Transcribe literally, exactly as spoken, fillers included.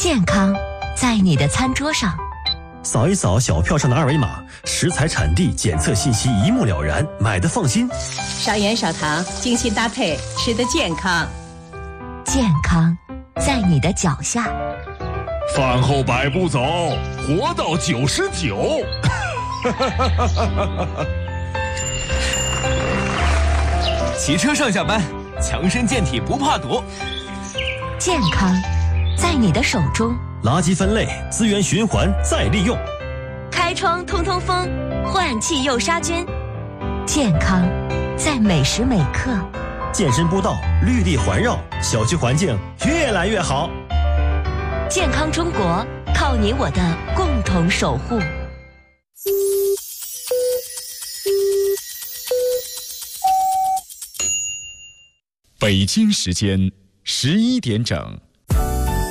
健康在你的餐桌上。 扫一扫小票上的二维码，食材产地检测信息一目了然，买的放心。 少盐少糖，精心搭配，吃得健康。 健康在你的脚下。 饭后百步走，活到九十九。 骑车上下班，强身健体不怕堵。 健康在你的手中。 垃圾分类，资源循环再利用。 开窗通通风，换气又杀菌。健康在每时每刻。 健身步道，绿地环绕，小区环境越来越好。 健康中国，靠你我的共同守护。 北京时间十一点整。